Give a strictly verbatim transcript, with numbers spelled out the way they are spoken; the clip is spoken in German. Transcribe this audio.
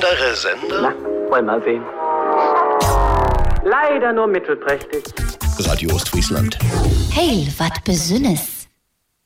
Unsere Sender? Na, wollen wir sehen. Leider nur mittelprächtig. Radio Ostfriesland. Heil, wat Besünnes.